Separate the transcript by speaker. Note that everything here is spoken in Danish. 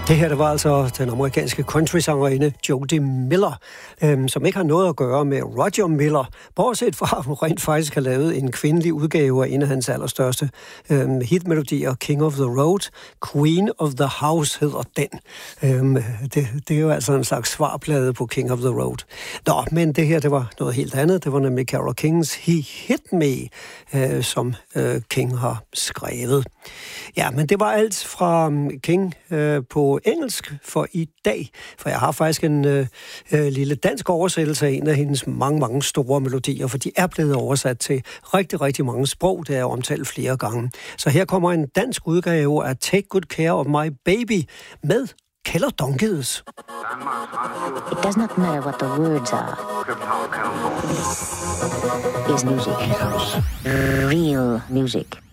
Speaker 1: Det her, det var altså den amerikanske country-sangerinde Jody Miller, som ikke har noget at gøre med Roger Miller, bortset fra at hun rent faktisk har lavet en kvindelig udgave af en af hans allerstørste hitmelodier, King of the Road. Queen of the House hedder den. Det er jo altså en slags svarplade på King of the Road. Nå, men det her, det var noget helt andet. Det var nemlig Carole Kings He Hit Me, som King har skrevet. Ja, men det var alt fra King på engelsk for i dag, for jeg har faktisk en lille dansk oversættelse af en af hendes mange, mange store melodier, for de er blevet oversat til rigtig, rigtig mange sprog, det er omtalt flere gange. Så her kommer en dansk udgave af Take Good Care of My Baby med Keller Donkeys.
Speaker 2: It does not matter what the words are. This is music. Real music.